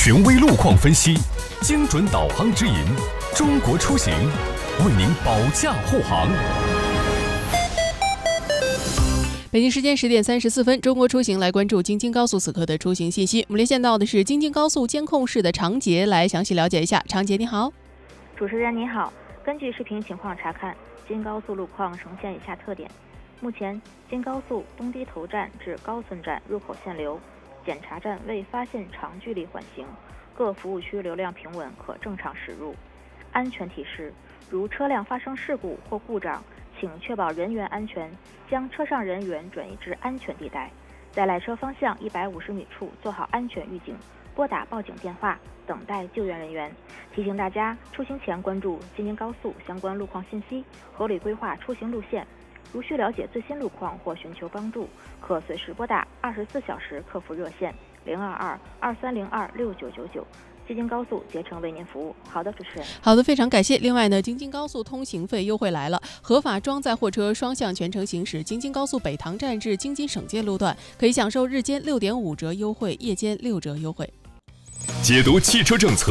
权威路况分析，精准导航指引，中国出行为您保驾护航。 北京时间10点34分，中国出行来关注京津高速此刻的出行信息。我们连线到的是京津高速监控室的常杰，来详细了解一下。常杰你好。 主持人你好，根据视频情况查看，京高速路况呈现以下特点：目前京高速东堤头站至高村站入口限流，检查站未发现长距离缓行，各服务区流量平稳，可正常驶入。安全提示：如车辆发生事故或故障，请确保人员安全，将车上人员转移至安全地带，在来车方向150米处做好安全预警，拨打报警电话，等待救援人员。提醒大家，出行前关注京津高速相关路况信息，合理规划出行路线。如需了解最新路况或寻求帮助，可随时拨打24小时客服热线022-2302-6999。京津高速竭诚为您服务。好的，主持人。 好的，非常感谢。另外呢，京津高速通行费优惠来了，合法装载货车双向全程行驶京津高速北塘站至京津省界路段，可以享受日间6.5折优惠，夜间6折优惠。 解读汽车政策，